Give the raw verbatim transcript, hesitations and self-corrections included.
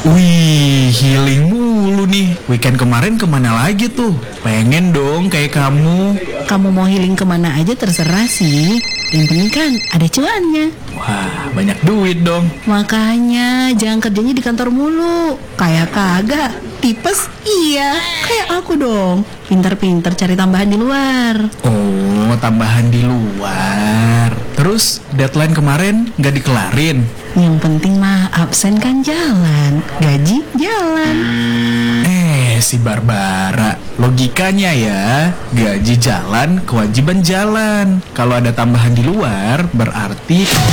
Wih, healing mulu nih. Weekend kemarin kemana lagi tuh? Pengen dong kayak kamu. Kamu mau healing kemana aja terserah sih. Yang penting kan ada cuannya. Wah, banyak duit dong. Makanya jangan kerjanya di kantor mulu. Kayak kagak. Tipes iya. Kayak aku dong. Pinter-pinter cari tambahan di luar. Oh, tambahan di luar. Terus deadline kemarin nggak dikelarin? Yang penting mah absen kan jalan, gaji jalan. Eh, si Barbara, logikanya ya, gaji jalan, kewajiban jalan. Kalau ada tambahan di luar, berarti